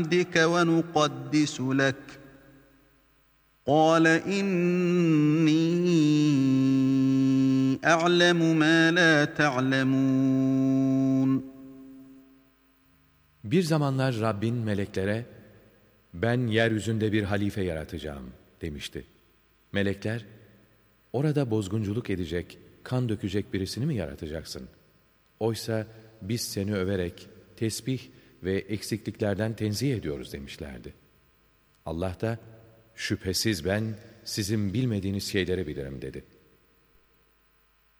بِكَ وَنُقَدِّسُ لَكَ قَالَ إِنِّي أَعْلَمُ مَا لَا تَعْلَمُونَ. Bir zamanlar Rabbin meleklere, ben yeryüzünde bir halife yaratacağım demişti. Melekler, orada bozgunculuk edecek, kan dökecek birisini mi yaratacaksın? Oysa biz seni överek, tesbih ve eksikliklerden tenzih ediyoruz demişlerdi. Allah da, şüphesiz ben sizin bilmediğiniz şeyleri bilirim dedi.